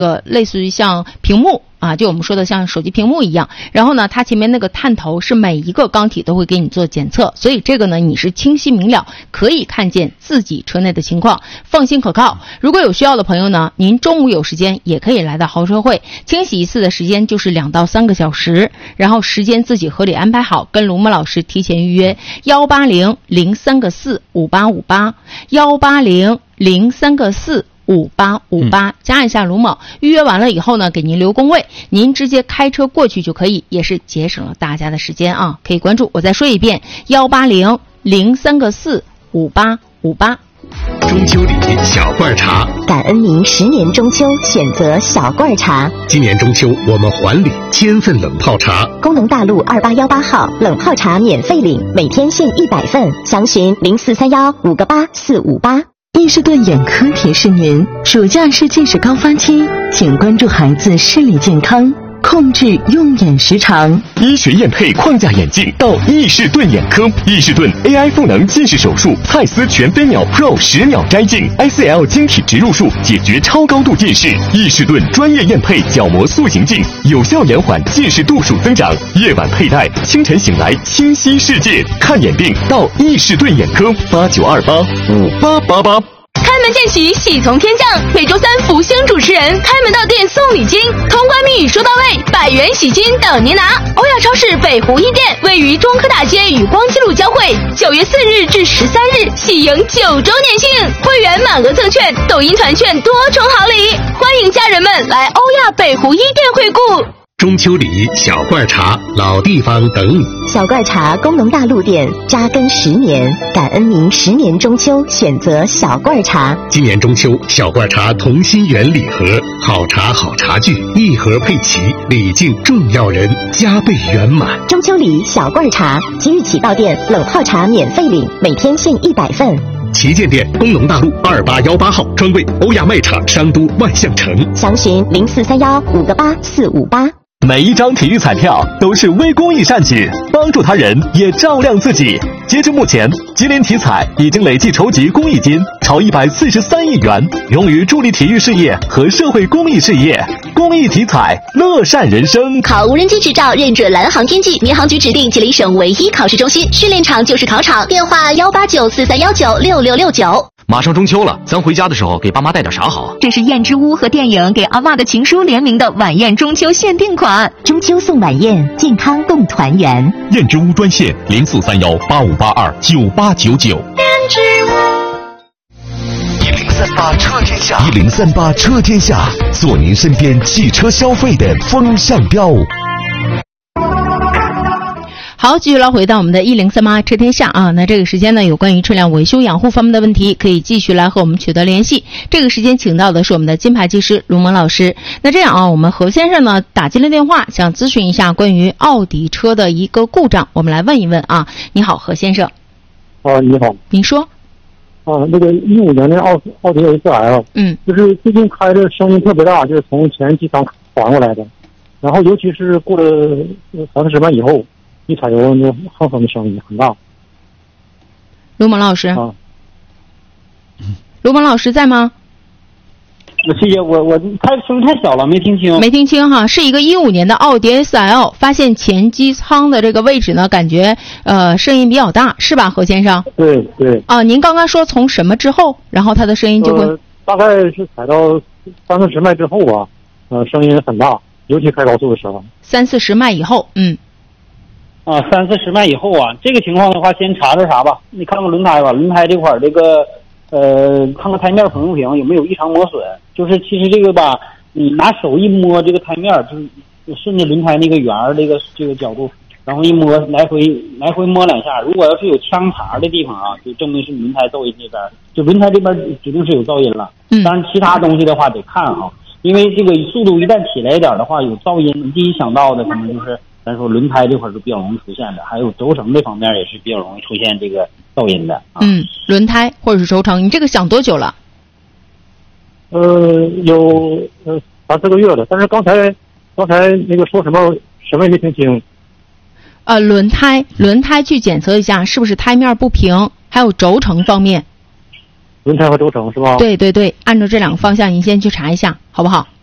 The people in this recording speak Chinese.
类似于像屏幕啊，就我们说的像手机屏幕一样，然后呢它前面那个探头是每一个缸体都会给你做检测，所以这个呢你是清晰明了，可以看见自己车内的情况，放心可靠。如果有需要的朋友呢，您中午有时间也可以来到豪车会，清洗一次的时间就是2到3个小时，然后时间自己合理安排好，跟卢木老师提前预约180-03-4-5858，180-03-4-5858，加一下卢某，预约完了以后呢，给您留工位，您直接开车过去就可以，也是节省了大家的时间啊。可以关注，我再说一遍，180-03-4-5858。 中秋礼小罐茶， 感恩您10年中秋选择小罐茶。 今年中秋我们还礼1000份冷泡茶。 工农大路2818号冷泡茶免费领，每天限100份，详询0431-58458。 伊士顿眼科提示您，暑假是近视高发期，请关注孩子视力健康，控制用眼时长。 医学验配框架眼镜到伊士顿眼科，伊士顿 AI 赋能近视手术，蔡司全飞秒 Pro 10秒摘镜 ，ICL 晶体植入术解决超高度近视。伊士顿专业验配角膜塑形镜，有效延缓近视度数增长。夜晚佩戴，清晨醒来清晰世界。看眼病到伊士顿眼科，89285888。 开门见喜，喜从天降。每周3福星主持人开门到店送礼金，通关密语说到位，100元喜金等您拿。欧亚超市北湖一店位于中科大街与光西路交汇，9月4日至13日喜迎9周年庆，会员满额赠券，抖音团券多重好礼，欢迎家人们来欧亚北湖一店惠顾。 中秋礼小罐茶，老地方等你。 小罐茶工农大路店扎根10年，感恩您10年中秋选择小罐茶。 今年中秋，小罐茶同心圆礼盒，好茶好茶具，一盒配齐，礼敬重要人，加倍圆满。 中秋礼小罐茶，即日起到店冷泡茶免费领，每天限100份。 旗舰店工农大路2818号，专柜欧亚卖场商都万象城， 详询0431-588-458。 每一张体育彩票都是微公益善举，帮助他人也照亮自己。截至目前，吉林体彩已经累计筹集公益金超143亿元，用于助力体育事业和社会公益事业。公益体彩，乐善人生。 考无人机执照认准蓝航天际，民航局指定吉林省唯一考试中心，训练场就是考场。电话18943196669。 马上中秋了，咱回家的时候给爸妈带点啥好？ 这是燕之屋和电影给阿嬷的情书联名的晚宴中秋限定款， 中秋送晚宴，健康共团圆。 燕之屋专线043185829899。燕之屋1038车天下，1038车天下，做您身边汽车消费的风向标。 好，继续来回到我们的1038车天下啊。那这个时间呢，有关于车辆维修养护方面的问题，可以继续来和我们取得联系。这个时间请到的是我们的金牌技师卢萌老师。那这样啊，我们何先生呢打进了电话，想咨询一下关于奥迪车的一个故障，我们来问一问啊。你好，何先生。 你好。 您说。 那个15年的奥迪 A4L， 就是最近开的声音特别大，就是从前机舱传过来的，然后尤其是过了30万以后。一踩油那哼哼的声音很大。 卢萌老师卢萌老师在吗？ 谢谢，我他声音太小了，没听清哈。是一个15年的奥迪 A4L， 发现前机舱的这个位置呢，感觉声音比较大，是吧，何先生？ 对。 您刚刚说从什么之后，然后他的声音就会大概是踩到30-40迈之后吧，声音很大，尤其开高速的时候。 30-40迈以后 ，30-40迈以后啊，这个情况的话，先查查啥吧？你看看轮胎吧，轮胎这块这个，看看胎面平不平，有没有异常磨损。就是其实这个吧，你拿手一摸这个胎面，就是顺着轮胎那个圆儿这个角度，然后一摸，来回摸2下。如果要是有枪茬的地方啊，就证明是轮胎噪音这边，就轮胎这边指定是有噪音了。当然其他东西的话得看啊，因为这个速度一旦起来一点的话，有噪音，你第一想到的可能就是咱说轮胎这块是比较容易出现的，还有轴承这方面也是比较容易出现这个噪音的。 轮胎或者是轴承，你这个想多久了？ 有3-4个月了，但是刚才那个说什么也没听清。 轮胎去检测一下是不是胎面不平，还有轴承方面。 轮胎和轴承是吧？ 对，按照这2个方向您先去查一下，好不好？